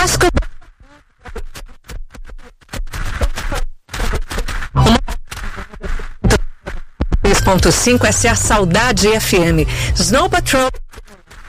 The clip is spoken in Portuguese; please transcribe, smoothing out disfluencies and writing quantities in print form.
Vasco 3.5, essa é a Saudade FM. Snow Patrol